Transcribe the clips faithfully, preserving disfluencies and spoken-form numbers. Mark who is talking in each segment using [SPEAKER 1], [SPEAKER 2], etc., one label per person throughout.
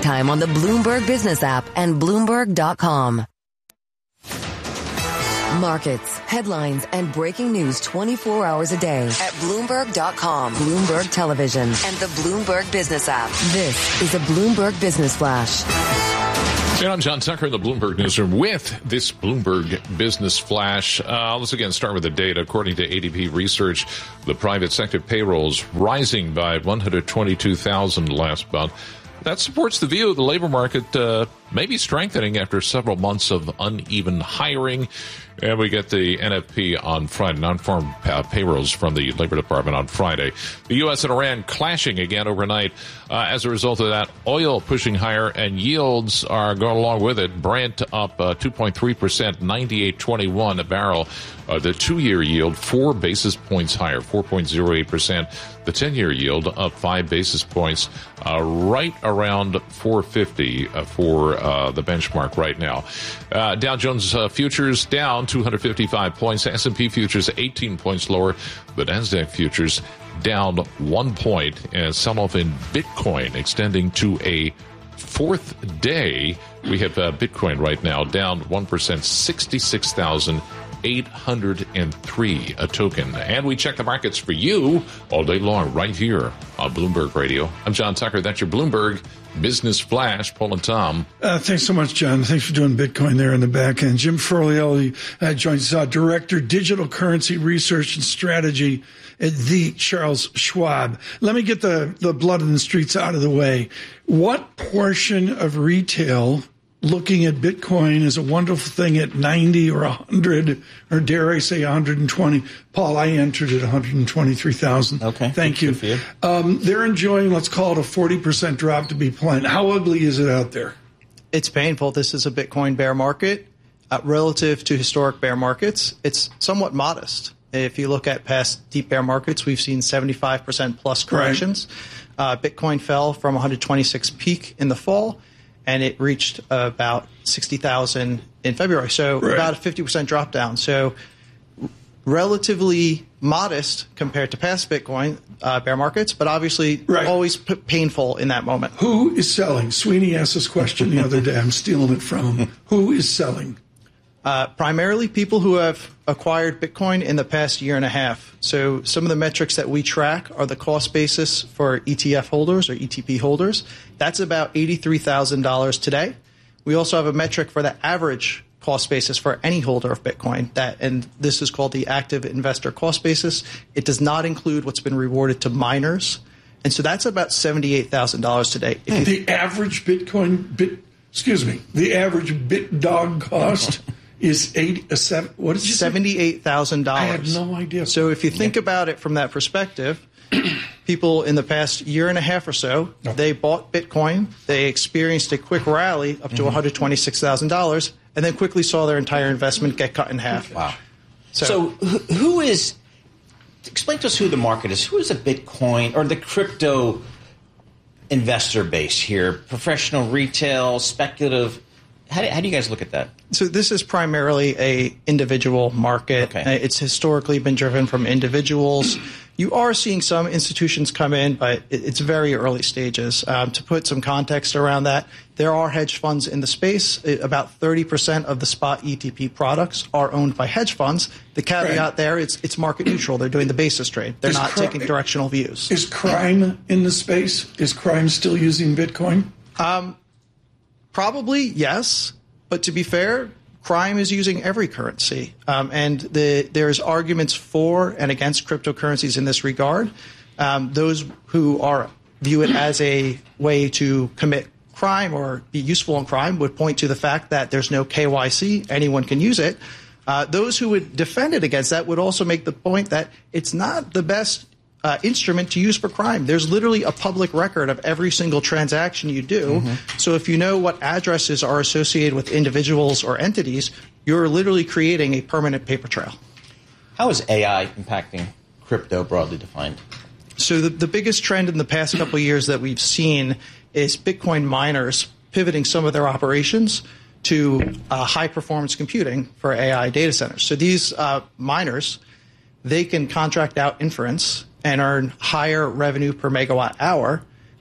[SPEAKER 1] anytime on the Bloomberg Business app and Bloomberg dot com. Markets, headlines, and breaking news twenty-four hours a day at Bloomberg dot com, Bloomberg Television, and the Bloomberg Business app. This is a Bloomberg Business Flash.
[SPEAKER 2] And I'm John Tucker in the Bloomberg Newsroom with this Bloomberg Business Flash. Uh, let's again start with the data. According to A D P Research, the private sector payrolls rising by one hundred twenty-two thousand last month. That supports the view of the labor market uh, maybe strengthening after several months of uneven hiring. And we get the N F P on Friday, non-farm uh, payrolls from the Labor Department on Friday. The U S and Iran clashing again overnight. Uh, as a result of that, oil pushing higher and yields are going along with it. Brent up uh, two point three percent, ninety-eight twenty-one a barrel. Uh, the two-year yield, four basis points higher, four point oh eight percent. The ten-year yield up five basis points, uh, right around four fifty uh, for uh, the benchmark right now. Uh, Dow Jones uh, futures down two hundred fifty-five points. S and P futures eighteen points lower. The Nasdaq futures down one point. And sell-off in Bitcoin extending to a fourth day. We have uh, Bitcoin right now down one percent, sixty-six thousand eight hundred three a token. And we check the markets for you all day long right here on Bloomberg Radio. I'm John Tucker. That's your Bloomberg Business Flash. Paul and Tom.
[SPEAKER 3] Uh, thanks so much, John. Thanks for doing Bitcoin there in the back end. Jim Ferrielli uh, joins us, uh, Director, Digital Currency Research and Strategy at the Charles Schwab. Let me get the, the blood in the streets out of the way. What portion of retail looking at Bitcoin is a wonderful thing at ninety or one hundred, or dare I say one hundred twenty. Paul, I entered at one hundred twenty-three thousand.
[SPEAKER 4] Okay.
[SPEAKER 3] Thank you.
[SPEAKER 4] you.
[SPEAKER 3] Um, they're enjoying, let's call it a forty percent drop to be blunt. How ugly is it out there?
[SPEAKER 5] It's painful. This is a Bitcoin bear market. Uh, relative to historic bear markets, it's somewhat modest. If you look at past deep bear markets, we've seen seventy-five percent plus corrections. Right. Uh, Bitcoin fell from one hundred twenty-six peak in the fall, and it reached uh, about sixty thousand in February. So right. about a fifty percent drop down. So r- relatively modest compared to past Bitcoin uh, bear markets, but obviously right. always p- painful in that moment.
[SPEAKER 3] Who is selling? Sweeney asked this question the other day. I'm stealing it from him. Who is selling?
[SPEAKER 5] Uh, primarily people who have acquired Bitcoin in the past year and a half. So some of the metrics that we track are the cost basis for E T F holders or E T P holders. That's about eighty-three thousand dollars today. We also have a metric for the average cost basis for any holder of Bitcoin, that, and this is called the active investor cost basis. It does not include what's been rewarded to miners. And so that's about seventy-eight thousand dollars today. If
[SPEAKER 3] the you, average Bitcoin, bit, excuse me, the average BitDog cost is eighty, uh, seven, what did you say?
[SPEAKER 5] seventy-eight thousand dollars.
[SPEAKER 3] I had no idea.
[SPEAKER 5] So if you think about it from that perspective, people in the past year and a half or so, no. they bought Bitcoin, they experienced a quick rally up to mm-hmm. one hundred twenty-six thousand dollars, and then quickly saw their entire investment get cut in half.
[SPEAKER 4] Wow.
[SPEAKER 5] So,
[SPEAKER 4] so who is, explain to us who the market is. Who is a Bitcoin or the crypto investor base here? Professional, retail, speculative? How do, how do you guys look at that?
[SPEAKER 5] So this is primarily a individual market.
[SPEAKER 4] Okay.
[SPEAKER 5] It's historically been driven from individuals. You are seeing some institutions come in, but it's very early stages. Um, to put some context around that, there are hedge funds in the space. About thirty percent of the spot E T P products are owned by hedge funds. The caveat right. there, it's it's market neutral. They're doing the basis trade. They're is not cri- taking directional views.
[SPEAKER 3] Is crime in the space? Is crime still using Bitcoin?
[SPEAKER 5] Um, probably, yes. But to be fair, crime is using every currency, um, and the, there's arguments for and against cryptocurrencies in this regard. Um, those who are view it as a way to commit crime or be useful in crime would point to the fact that there's no K Y C, anyone can use it. Uh, those who would defend it against that would also make the point that it's not the best Uh, instrument to use for crime. There's literally a public record of every single transaction you do. Mm-hmm. So if you know what addresses are associated with individuals or entities, you're literally creating a permanent paper trail.
[SPEAKER 4] How is A I impacting crypto broadly defined?
[SPEAKER 5] So the, the biggest trend in the past couple of years that we've seen is Bitcoin miners pivoting some of their operations to uh, high-performance computing for A I data centers. So these uh, miners, they can contract out inference and earn higher revenue per megawatt hour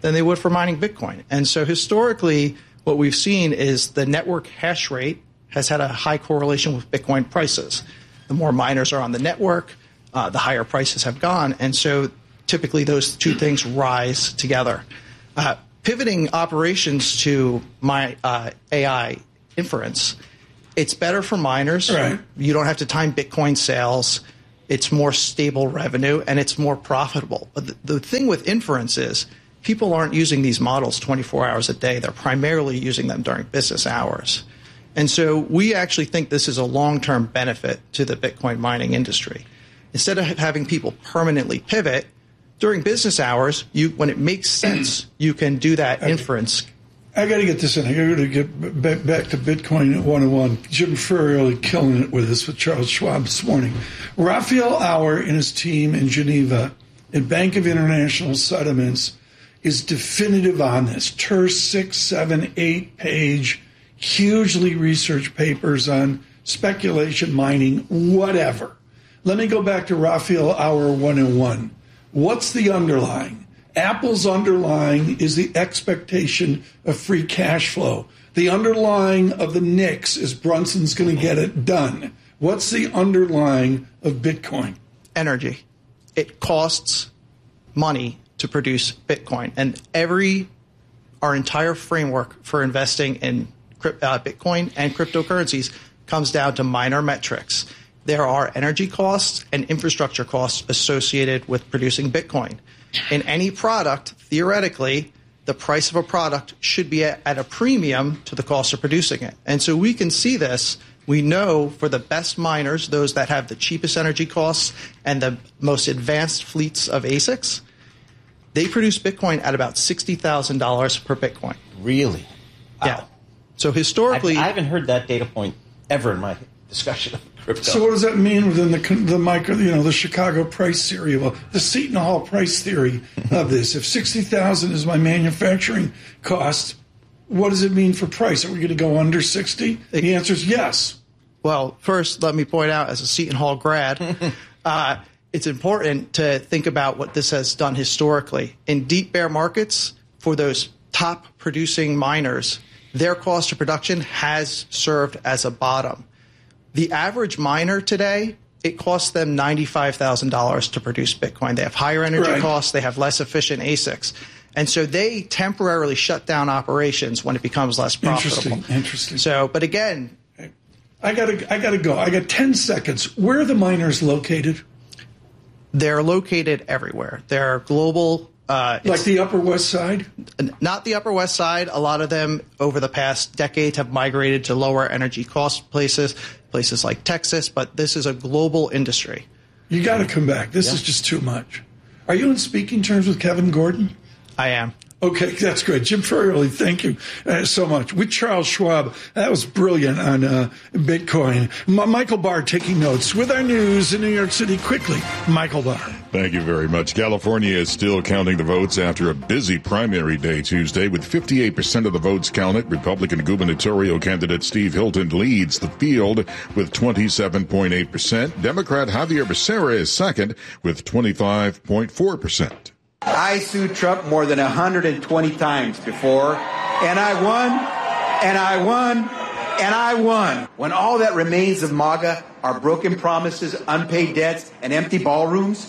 [SPEAKER 5] than they would for mining Bitcoin. And so historically, what we've seen is the network hash rate has had a high correlation with Bitcoin prices. The more miners are on the network, uh, the higher prices have gone. And so typically those two things rise together. Uh, pivoting operations to my uh, A I inference, it's better for miners.
[SPEAKER 3] Right.
[SPEAKER 5] You don't have to time Bitcoin sales. It's more stable revenue, and it's more profitable. But the, the thing with inference is people aren't using these models twenty-four hours a day. They're primarily using them during business hours. And so we actually think this is a long-term benefit to the Bitcoin mining industry. Instead of having people permanently pivot, during business hours, you, when it makes sense, you can do that
[SPEAKER 3] I,
[SPEAKER 5] inference.
[SPEAKER 3] I got to get this in. I got to get back, back to Bitcoin one oh one. Jim Ferrioli killing it with us with Charles Schwab this morning. Raphael Auer and his team in Geneva at Bank of International Settlements is definitive on this. Terse six, seven, eight page, hugely researched papers on speculation, mining, whatever. Let me go back to Raphael Auer one oh one. What's the underlying? Apple's underlying is the expectation of free cash flow. The underlying of the Knicks is Brunson's going to get it done. What's the underlying of Bitcoin?
[SPEAKER 5] Energy. It costs money to produce Bitcoin. And every, our entire framework for investing in uh, Bitcoin and cryptocurrencies comes down to minor metrics. There are energy costs and infrastructure costs associated with producing Bitcoin. In any product, theoretically, the price of a product should be at a premium to the cost of producing it. And so we can see this. We know for the best miners, those that have the cheapest energy costs and the most advanced fleets of A S I Cs, they produce Bitcoin at about sixty thousand dollars per Bitcoin.
[SPEAKER 4] Really? Wow.
[SPEAKER 5] Yeah. So historically...
[SPEAKER 4] I, I haven't heard that data point ever in my discussion of crypto.
[SPEAKER 3] So what does that mean within the the micro, you know, the Chicago price theory, well, the Seton Hall price theory of this? If sixty thousand is my manufacturing cost, what does it mean for price? Are we going to go under sixty? The answer is yes.
[SPEAKER 5] Well, first, let me point out, as a Seton Hall grad, uh, it's important to think about what this has done historically. In deep bear markets, for those top producing miners, their cost of production has served as a bottom. The average miner today, it costs them ninety-five thousand dollars to produce Bitcoin. They have higher energy
[SPEAKER 3] right.
[SPEAKER 5] costs. They have less efficient A S I Cs. And so they temporarily shut down operations when it becomes less profitable.
[SPEAKER 3] Interesting, interesting.
[SPEAKER 5] So, but again...
[SPEAKER 3] I gotta, I gotta go. I got ten seconds. Where are the miners located?
[SPEAKER 5] They're located everywhere. They're global. Uh,
[SPEAKER 3] like the Upper West Side?
[SPEAKER 5] Not the Upper West Side. A lot of them over the past decade have migrated to lower energy cost places, places like Texas, but this is a global industry.
[SPEAKER 3] You got to come back. This yeah. is just too much. Are you in speaking terms with Kevin Gordon?
[SPEAKER 5] I am.
[SPEAKER 3] Okay, that's great. Jim Ferrioli, thank you uh, so much. With Charles Schwab, that was brilliant on uh, Bitcoin. M- Michael Barr taking notes with our news in New York City quickly. Michael Barr.
[SPEAKER 6] Thank you very much. California is still counting the votes after a busy primary day Tuesday. With fifty-eight percent of the votes counted, Republican gubernatorial candidate Steve Hilton leads the field with twenty-seven point eight percent. Democrat Javier Becerra is second with twenty-five point four percent.
[SPEAKER 7] I sued Trump more than one hundred twenty times before, and I won, and I won, and I won. When all that remains of MAGA are broken promises, unpaid debts, and empty ballrooms,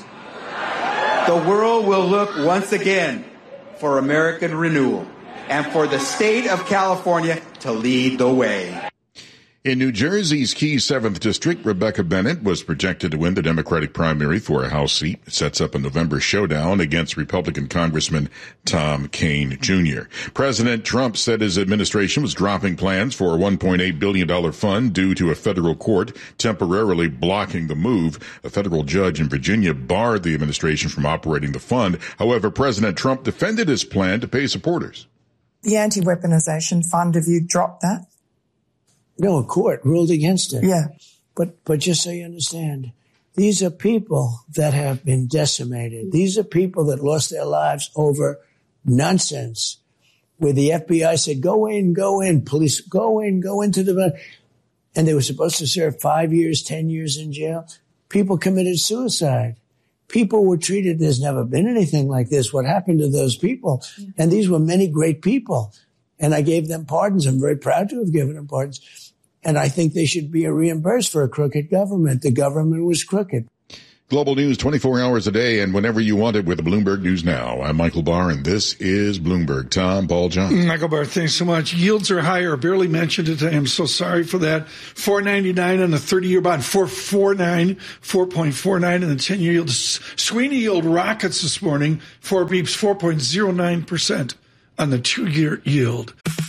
[SPEAKER 7] the world will look once again for American renewal and for the state of California to lead the way.
[SPEAKER 6] In New Jersey's key seventh District, Rebecca Bennett was projected to win the Democratic primary for a House seat. It sets up a November showdown against Republican Congressman Tom Kean, Junior President Trump said his administration was dropping plans for a one point eight billion dollars fund due to a federal court temporarily blocking the move. A federal judge in Virginia barred the administration from operating the fund. However, President Trump defended his plan to pay supporters.
[SPEAKER 8] The anti-weaponization fund, have you dropped that?
[SPEAKER 9] No, a court ruled against it.
[SPEAKER 8] Yeah.
[SPEAKER 9] But but just so you understand, these are people that have been decimated. These are people that lost their lives over nonsense, where the F B I said, go in, go in, police, go in, go into the... And they were supposed to serve five years, ten years in jail. People committed suicide. people were treated. There's never been anything like this. What happened to those people? Yeah. And these were many great people. And I gave them pardons. I'm very proud to have given them pardons. And I think they should be reimbursed for a crooked government. The government was crooked.
[SPEAKER 6] Global news twenty-four hours a day and whenever you want it with Bloomberg News Now. I'm Michael Barr, and this is Bloomberg. Tom, Paul, John.
[SPEAKER 3] Michael Barr, thanks so much. Yields are higher. Barely mentioned it today. I'm so sorry for that. four ninety-nine on the thirty-year bond. four forty-nine, four point four nine in the ten-year yield. Sweeney yield rockets this morning. Four beeps, four point zero nine percent on the two-year yield.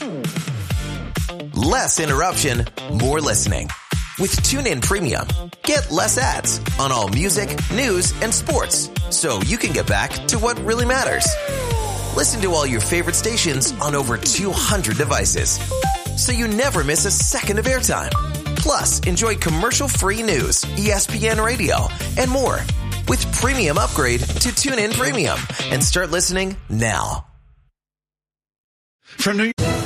[SPEAKER 10] Less interruption, more listening. With TuneIn Premium, get less ads on all music, news, and sports, so you can get back to what really matters. Listen to all your favorite stations on over two hundred devices, so you never miss a second of airtime. Plus, enjoy commercial-free news, E S P N Radio, and more. With Premium upgrade to TuneIn Premium and start listening now.
[SPEAKER 3] From New York.